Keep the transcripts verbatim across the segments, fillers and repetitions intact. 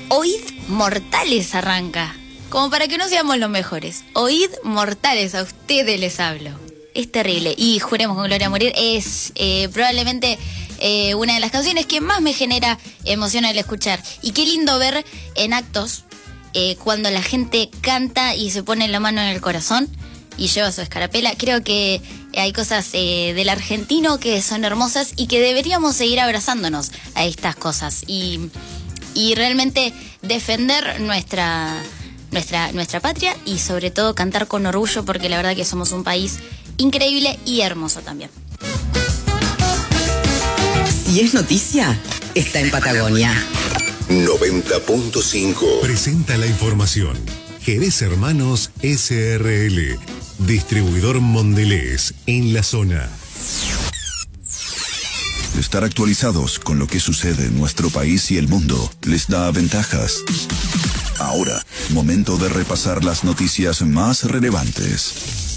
Oíd mortales arranca. Como para que no seamos los mejores. Oíd mortales, a ustedes les hablo. Es terrible. Y Juremos con Gloria a morir es eh, probablemente eh, una de las canciones que más me genera emoción al escuchar. Y qué lindo ver en actos eh, cuando la gente canta y se pone la mano en el corazón y lleva su escarapela. Creo que hay cosas eh, del argentino que son hermosas y que deberíamos seguir abrazándonos a estas cosas. Y, y realmente defender nuestra... Nuestra, nuestra patria y sobre todo cantar con orgullo, porque la verdad que somos un país increíble y hermoso también. Si es noticia, está en Patagonia. noventa punto cinco. Presenta la información. Jerez Hermanos S R L, distribuidor Mondelez en la zona. Estar actualizados con lo que sucede en nuestro país y el mundo les da ventajas. Ahora, momento de repasar las noticias más relevantes.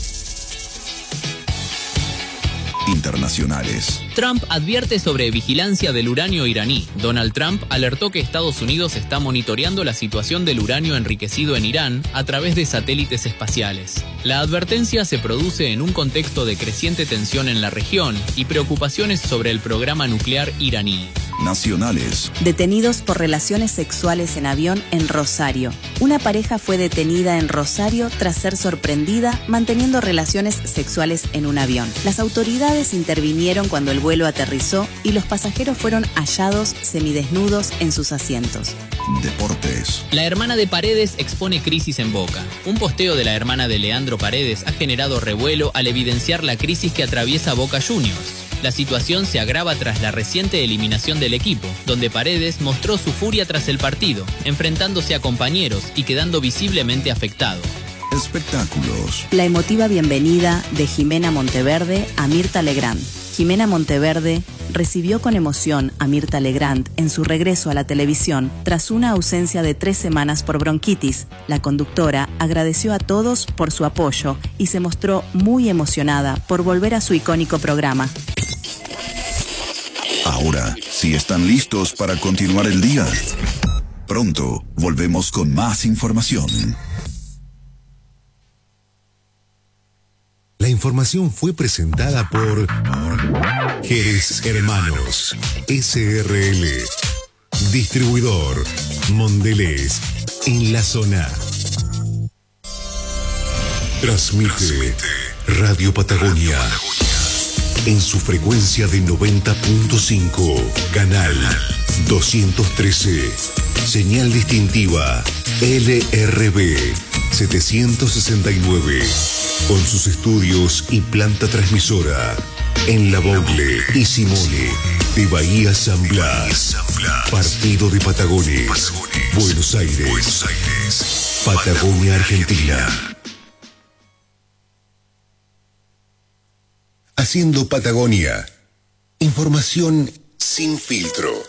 Internacionales. Trump advierte sobre vigilancia del uranio iraní. Donald Trump alertó que Estados Unidos está monitoreando la situación del uranio enriquecido en Irán a través de satélites espaciales. La advertencia se produce en un contexto de creciente tensión en la región y preocupaciones sobre el programa nuclear iraní. Nacionales. Detenidos por relaciones sexuales en avión en Rosario. Una pareja fue detenida en Rosario tras ser sorprendida manteniendo relaciones sexuales en un avión. Las autoridades intervinieron cuando el vuelo aterrizó y los pasajeros fueron hallados semidesnudos en sus asientos. Deportes. La hermana de Paredes expone crisis en Boca. Un posteo de la hermana de Leandro Paredes ha generado revuelo al evidenciar la crisis que atraviesa Boca Juniors. La situación se agrava tras la reciente eliminación del equipo, donde Paredes mostró su furia tras el partido, enfrentándose a compañeros y quedando visiblemente afectado. Espectáculos. La emotiva bienvenida de Jimena Monteverde a Mirta Legrand. Jimena Monteverde recibió con emoción a Mirta Legrand en su regreso a la televisión tras una ausencia de tres semanas por bronquitis. La conductora agradeció a todos por su apoyo y se mostró muy emocionada por volver a su icónico programa. Ahora, si están listos para continuar el día, pronto volvemos con más información. La información fue presentada por Jerez Hermanos S R L, distribuidor Mondelez en la zona. Transmite Radio Patagonia en su frecuencia de noventa punto cinco, canal doscientos trece, señal distintiva L R B setecientos sesenta y nueve, con sus estudios y planta transmisora en La Boule y Simone de Bahía San Blas, Partido de Patagones, Buenos Aires, Patagonia, Argentina. Haciendo Patagonia. Información sin filtro.